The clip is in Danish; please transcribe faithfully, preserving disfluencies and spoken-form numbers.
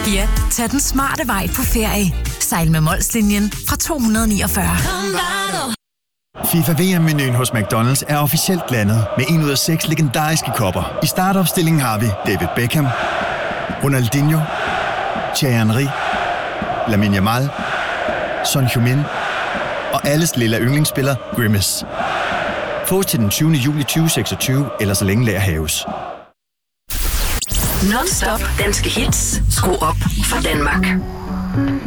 Ja, tag den smarte vej på ferie. Sejl med Molslinjen fra to hundrede niogfyrre. FIFA V M-menuen hos McDonald's er officielt landet med en ud af seks legendariske kopper. I startopstillingen har vi David Beckham, Ronaldinho, Thierry Henry, Lamine Yamal, Son Heung-min og alles lille yndlingsspiller Grimace. Få til den tyvende juli tyve seksogtyve, eller så længe lager haves. Non-stop danske hits. Skru op for Danmark.